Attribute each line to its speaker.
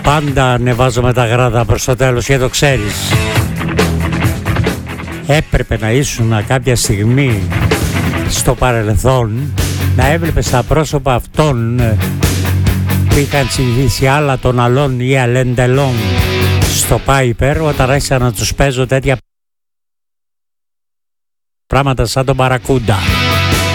Speaker 1: Πάντα ανεβάζω τα γράδα προς το τέλος και το ξέρεις. Έπρεπε να ήσουν κάποια στιγμή στο παρελθόν, να έβλεπες τα πρόσωπα αυτών που είχαν συνηθίσει άλλα των αλών ή αλεντελών στο Πάιπερ, όταν άρχισα να τους παίζω τέτοια πράγματα σαν τον Μπαρακούντα.